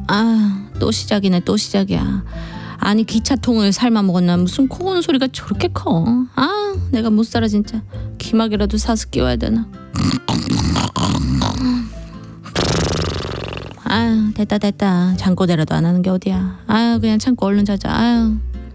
또 시작이네. 또 시작이야. 아니 기차통을 삶아 먹었나 무슨 코 고는 소리가 저렇게 커. 내가 못 살아 진짜. 기막이라도 사서 끼워야 되나. 됐다. 잠꼬대라도 안 하는 게 어디야. 그냥 참고 얼른 자자.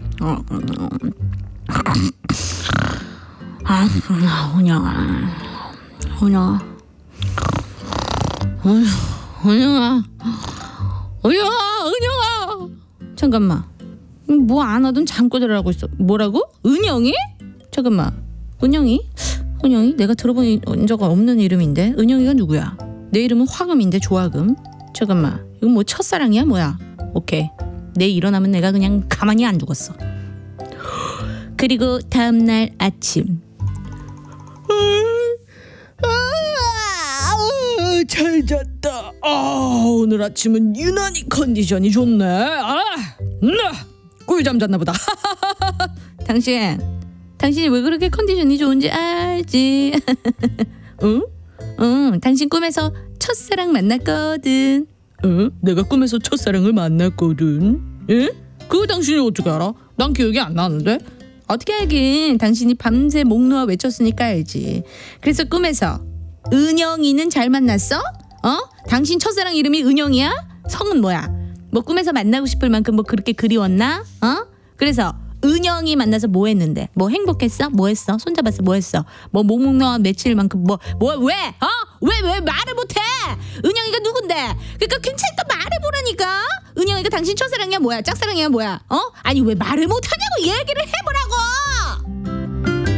은영아. 잠깐만. 뭐 안 하던 잠꼬대를 하고 있어. 뭐라고? 은영이? 잠깐만. 은영이? 내가 들어본 적 없는 이름인데. 은영이가 누구야? 내 이름은 화금인데 조화금. 잠깐만. 이건 뭐 첫사랑이야 뭐야? 오케이. 내일 일어나면 내가 그냥 가만히 안 두겠어. 그리고 다음날 아침. 잘 잤다. 오늘 아침은 유난히 컨디션이 좋네. 꿀잠 잤나 보다. 당신이 왜 그렇게 컨디션이 좋은지 알지? 응, 당신 꿈에서 첫사랑 만났거든. 내가 꿈에서 첫사랑을 만났거든. 그거 당신이 어떻게 알아? 난 기억이 안 나는데. 어떻게 알긴. 당신이 밤새 목 놓아 외쳤으니까 알지. 그래서 꿈에서 은영이는 잘 만났어? 당신 첫사랑 이름이 은영이야? 성은 뭐야? 뭐 꿈에서 만나고 싶을 만큼 뭐 그렇게 그리웠나? 그래서 은영이 만나서 뭐 했는데? 뭐 행복했어? 뭐 했어? 손잡았어? 뭐 했어? 뭐 목 놓아 며칠만큼 왜 말을 못해? 은영이가 누군데? 그러니까 괜찮다 말해보라니까. 은영이가 당신 첫사랑이야 뭐야? 짝사랑이야 뭐야? 아니 왜 말을 못하냐고. 얘기를 해보라고.